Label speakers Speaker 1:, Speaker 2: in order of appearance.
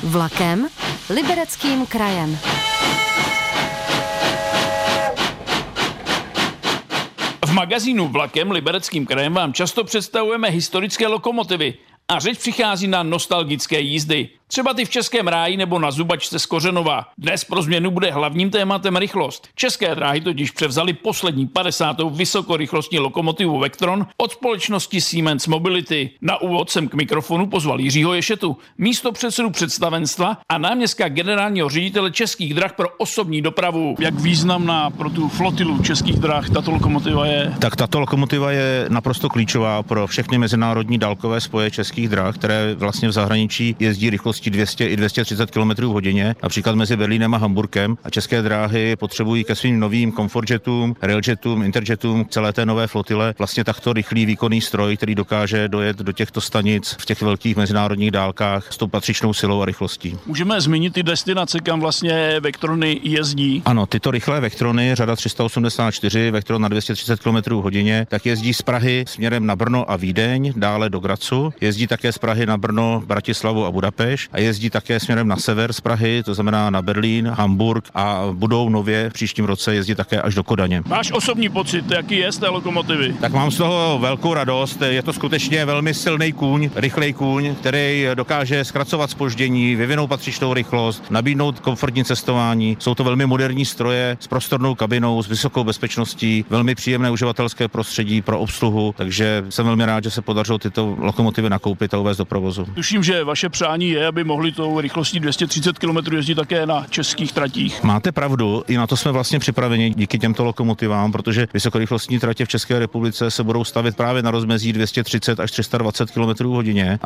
Speaker 1: Vlakem, Libereckým krajem.
Speaker 2: V magazínu Vlakem, Libereckým krajem vám často představujeme historické lokomotivy a řeč přichází na nostalgické jízdy. Třeba ty v Českém ráji nebo na zubačce z Kořenova. Dnes pro změnu bude hlavním tématem rychlost. České dráhy totiž převzaly poslední 50. vysokorychlostní lokomotivu Vectron od společnosti Siemens Mobility. Na úvod jsem k mikrofonu pozval Jiřího Ješetu, místopředsedu představenstva a náměstka generálního ředitele Českých drah pro osobní dopravu. Jak významná pro tu flotilu Českých drah tato lokomotiva je?
Speaker 3: Tak tato lokomotiva je naprosto klíčová pro všechny mezinárodní dálkové spoje Českých drah, které vlastně v zahraničí jezdí rychlostí 200 i 230 km/h, například mezi Berlínem a Hamburkem, a České dráhy potřebují ke svým novým komfortjetům, railjetům, interjetům, celé té nové flotile vlastně takto rychlý výkonný stroj, který dokáže dojet do těchto stanic v těch velkých mezinárodních dálkách s tou patřičnou silou a rychlostí.
Speaker 2: Můžeme zmínit ty destinace, kam vlastně Vectrony jezdí?
Speaker 3: Ano, tyto rychlé Vectrony, řada 384, Vectron na 230 km/h, tak jezdí z Prahy směrem na Brno a Vídeň, dále do Grazu, jezdí také z Prahy na Brno, Bratislavu a Budapešť a jezdí také směrem na sever z Prahy, to znamená na Berlín, Hamburg, a budou nově v příštím roce jezdit také až do Kodaně.
Speaker 2: Váš osobní pocit, jaký je z té lokomotivy?
Speaker 3: Tak mám z toho velkou radost, je to skutečně velmi silný kůň, rychlej kůň, který dokáže zkracovat zpoždění, vyvinout patřičnou rychlost, nabídnout komfortní cestování. Jsou to velmi moderní stroje s prostornou kabinou, s vysokou bezpečností, velmi příjemné uživatelské prostředí pro obsluhu, takže jsem velmi rád, že se podařilo tyto lokomotivy nakoupit a uvést do provozu.
Speaker 2: Tuším, že vaše přání je, aby mohli tou rychlostí 230 km jezdit také na českých tratích.
Speaker 3: Máte pravdu, i na to jsme vlastně připraveni díky těmto lokomotivám, protože vysokorychlostní tratě v České republice se budou stavět právě na rozmezí 230 až 320 km/h.